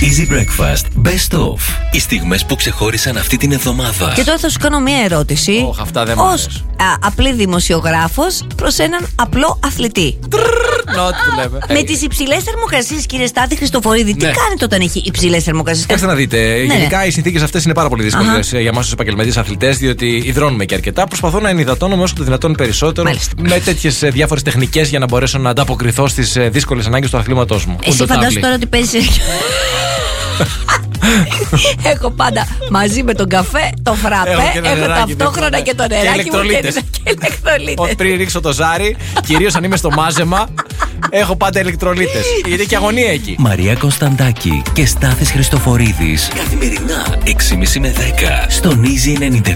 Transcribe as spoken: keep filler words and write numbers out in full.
Easy Breakfast Best Of. Οι στιγμές που ξεχώρισαν αυτή την εβδομάδα. Και τώρα θα σου κάνω μία ερώτηση. Ωχ, αυτά δεν μ' ως αρέσουν. α, απλή δημοσιογράφος προς έναν απλό αθλητή. Νότ που λέμε. Με τις υψηλές θερμοκρασίες, κύριε Στάθη Χριστοφορίδη, τι Ναι. κάνετε όταν έχει υψηλές θερμοκρασίες? Κοιτάξτε να δείτε. Ναι, Γενικά ναι. οι συνθήκες αυτές είναι πάρα πολύ δύσκολες για εμάς τους επαγγελματίες αθλητές, διότι υδρώνουμε και αρκετά. Προσπαθώ να ενυδατώνομαι όσο το δυνατόν περισσότερο. Μάλιστα. Με τέτοιες διάφορες τεχνικές για να μπορέσω να ανταποκριθώ στις δύσκολες ανάγκες του αθλήματός μου. Εσύ φαντάσου τώρα ότι παίζεις. Έχω πάντα μαζί με τον καφέ το φραπέ. Έχω και ένα Έχω νεράκι, ταυτόχρονα ναι. και το Και νεράκι μου ηλεκτρολίτες. και ηλεκτρολίτες. Ό, πριν ρίξω το ζάρι, κυρίως αν είμαι στο μάζεμα, έχω πάντα ηλεκτρολίτες. Γιατί έχει αγωνία εκεί. Μαρία Κωνσταντάκη και Στάθης Χριστοφορίδης. Καθημερινά έξι και μισή με δέκα στον Easy ενενήντα.